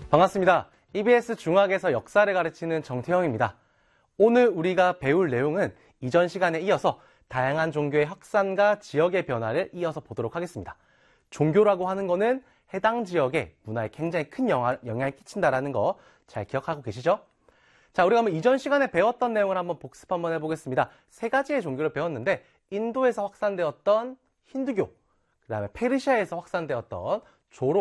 반갑습니다. EBS 중학에서 역사를 가르치는 정태형입니다. 오늘 우리가 배울 내용은 이전 시간에 이어서 다양한 종교의 확산과 지역의 변화를 이어서 보도록 하겠습니다. 종교라고 하는 거는 해당 지역의 문화에 굉장히 큰 영향을 끼친다는 거 잘 기억하고 계시죠? 자, 우리가 한번 이전 시간에 배웠던 내용을 한번 복습 한번 해보겠습니다. 세 가지의 종교를 배웠는데 인도에서 확산되었던 힌두교, 그 다음에 페르시아에서 확산되었던 조로